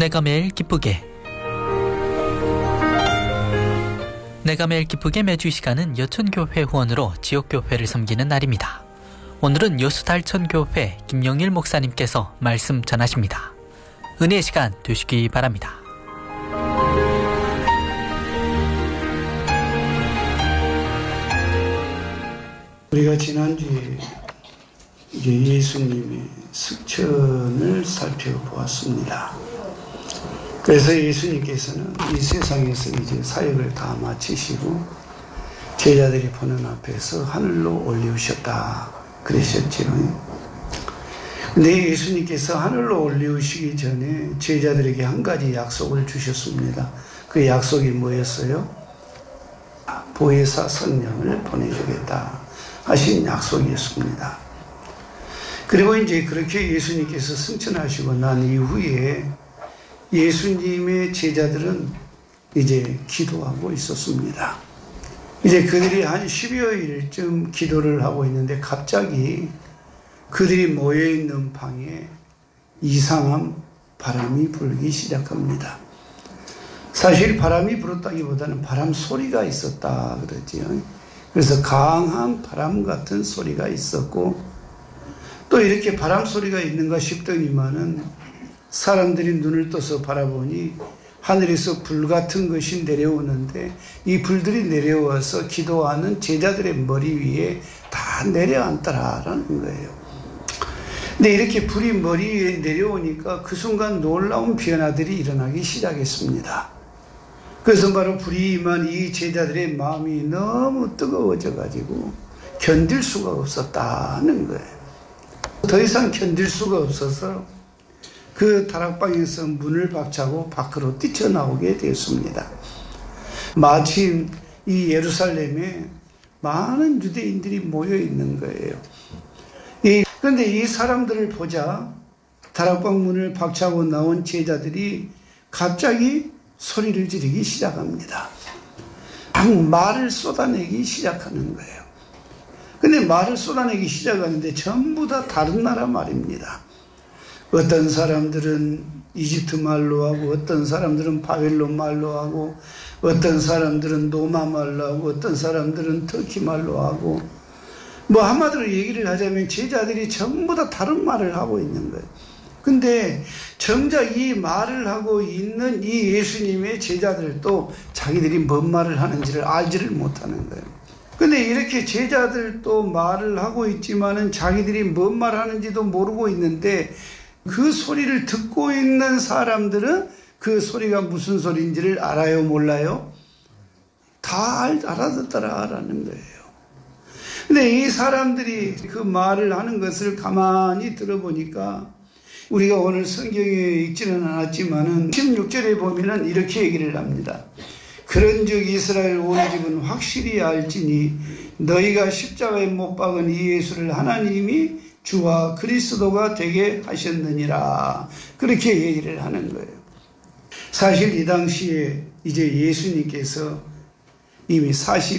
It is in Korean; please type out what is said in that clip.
내가 매일 기쁘게 매주 이 시간은 여천교회 후원으로 지역교회를 섬기는 날입니다. 오늘은 여수달천교회 김영일 목사님께서 말씀 전하십니다. 은혜의 시간 되시기 바랍니다. 우리가 지난주에 예수님의 승천을 살펴보았습니다. 그래서 예수님께서는 이 세상에서 이제 사역을 다 마치시고 제자들이 보는 앞에서 하늘로 올리우셨다 그러셨지요. 근데 예수님께서 하늘로 올리우시기 전에 제자들에게 한 가지 약속을 주셨습니다. 그 약속이 뭐였어요? 보혜사 성령을 보내주겠다 하신 약속이었습니다. 그리고 이제 그렇게 예수님께서 승천하시고 난 이후에 예수님의 제자들은 이제 기도하고 있었습니다. 이제 그들이 한 10여일쯤 기도를 하고 있는데 갑자기 그들이 모여있는 방에 이상한 바람이 불기 시작합니다. 사실 바람이 불었다기보다는 바람 소리가 있었다 그러지요. 그래서 강한 바람 같은 소리가 있었고 또 이렇게 바람 소리가 있는가 싶더니만은 사람들이 눈을 떠서 바라보니 하늘에서 불 같은 것이 내려오는데 이 불들이 내려와서 기도하는 제자들의 머리 위에 다 내려앉더라라는 거예요. 근데 이렇게 불이 머리 위에 내려오니까 그 순간 놀라운 변화들이 일어나기 시작했습니다. 그래서 바로 불이 임한 이 제자들의 마음이 너무 뜨거워져 가지고 견딜 수가 없었다는 거예요. 더 이상 견딜 수가 없어서 그 다락방에서 문을 박차고 밖으로 뛰쳐나오게 되었습니다. 마침 이 예루살렘에 많은 유대인들이 모여 있는 거예요. 그런데 이 사람들을 보자 다락방 문을 박차고 나온 제자들이 갑자기 소리를 지르기 시작합니다. 막 말을 쏟아내기 시작하는 거예요. 근데 말을 쏟아내기 시작하는데 전부 다 다른 나라 말입니다. 어떤 사람들은 이집트 말로 하고 어떤 사람들은 바벨론 말로 하고 어떤 사람들은 로마 말로 하고 어떤 사람들은 터키 말로 하고 뭐 한마디로 얘기를 하자면 제자들이 전부 다 다른 말을 하고 있는 거예요. 근데 정작 이 말을 하고 있는 이 예수님의 제자들도 자기들이 뭔 말을 하는지를 알지를 못하는 거예요. 근데 이렇게 제자들도 말을 하고 있지만은 자기들이 뭔 말 하는지도 모르고 있는데 그 소리를 듣고 있는 사람들은 그 소리가 무슨 소리인지를 알아요, 몰라요? 다 알아듣더라라는 거예요. 근데 이 사람들이 그 말을 하는 것을 가만히 들어보니까 우리가 오늘 성경에 읽지는 않았지만은 16절에 보면은 이렇게 얘기를 합니다. 그런즉 이스라엘 온 집은 확실히 알지니 너희가 십자가에 못 박은 이 예수를 하나님이 주와 그리스도가 되게 하셨느니라. 그렇게 얘기를 하는 거예요. 사실 이 당시에 이제 예수님께서 이미